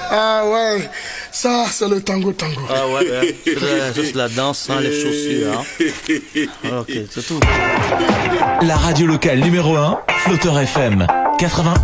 Ah ouais, ça c'est le tango. Ah ouais, juste la danse sans les chaussures. Hein. Ok, c'est tout. La radio locale numéro 1, Flotteur FM 80.